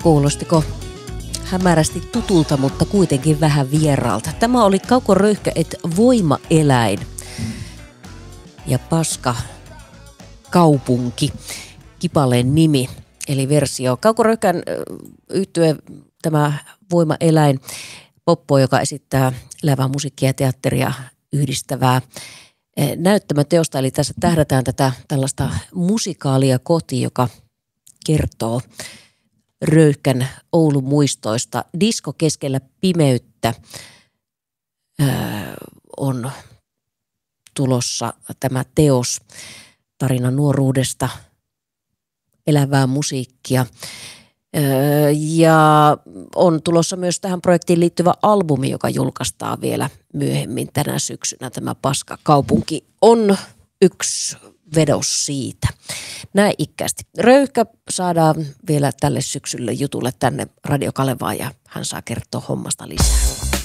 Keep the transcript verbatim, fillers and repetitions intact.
Kuulostiko hämärästi tutulta, mutta kuitenkin vähän vieraalta? Tämä oli Kauko Röyhkä et Voimaeläin ja Paska kaupunki, Kipaleen nimi, eli versio. Kauko Röyhkän yhtye tämä Voimaeläin, poppo, joka esittää elävää musiikkia ja teatteria yhdistävää näyttämöteosta. Eli tässä tähdätään tätä tällaista musikaalia koti, joka kertoo Röyhkän Oulun muistoista. Disko keskellä pimeyttä ää, on tulossa tämä teos, tarina nuoruudesta, elävää musiikkia. Ää, ja on tulossa myös tähän projektiin liittyvä albumi, joka julkaistaan vielä myöhemmin tänä syksynä. Tämä Paska kaupunki on yksi vedos siitä. Näin ikästi. Röyhkä saadaan vielä tälle syksylle jutulle tänne Radio Kalevaan ja hän saa kertoa hommasta lisää.